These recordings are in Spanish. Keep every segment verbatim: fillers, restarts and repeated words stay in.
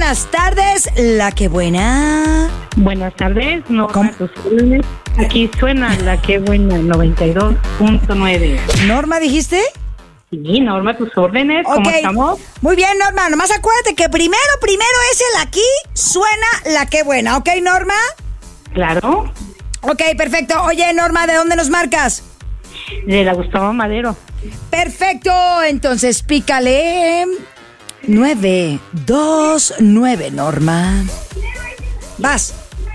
buenas tardes, la que buena. Buenas tardes, Norma, ¿Cómo? tus órdenes. Aquí suena la que buena, noventa y dos punto nueve. ¿Norma dijiste? Sí, Norma, tus órdenes, ¿cómo Ok. estamos? Muy bien, Norma, nomás acuérdate que primero, primero es el aquí, suena la que buena, ¿ok, Norma? Claro, Ok, perfecto. Oye, Norma, ¿de dónde nos marcas? de la Gustavo Madero. Perfecto, entonces pícale nueve dos nueve, Norma. Vas.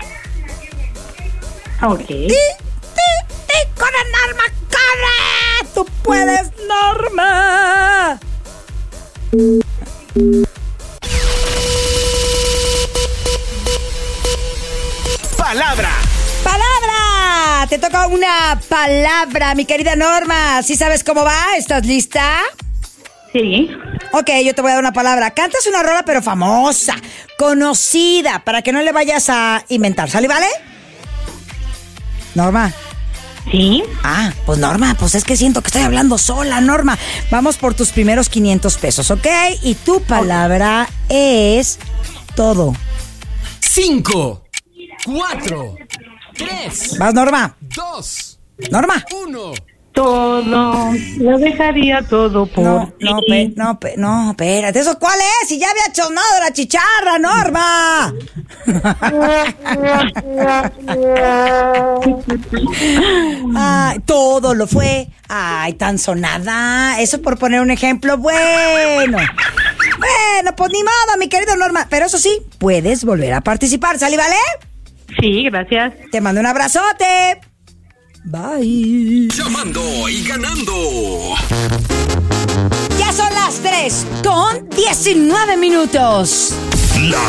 Ok. ¡Ti, ti, ti! ¡Corre, Norma, corre! ¡Tú puedes, Norma! Palabra. ¡Palabra! Te toca una palabra, mi querida Norma. ¿Sí sabes cómo va? ¿Estás lista? Sí, Ok, yo te voy a dar una palabra. Cantas una rola, pero famosa, conocida, para que no le vayas a inventar. ¿Sale, vale? Norma. sí. Ah, pues Norma, pues es que siento que estoy hablando sola, Norma. Vamos por tus primeros quinientos pesos, ¿ok? Y tu palabra es todo. Cinco, cuatro, tres, Vas, Norma. dos, Norma. uno. Todo, lo dejaría todo por No, ti. no, pe- no, pe- no, espérate. ¿Eso cuál es? Si ya había chonado la chicharra, Norma. Ay, todo lo fue. Ay, tan sonada. Eso por poner un ejemplo. Bueno. Bueno, pues ni modo, mi querido Norma. Pero eso sí, puedes volver a participar, ¿sale, vale? Sí, gracias. Te mando un abrazote. Bye. Llamando y ganando. Ya son las tres con diecinueve minutos. La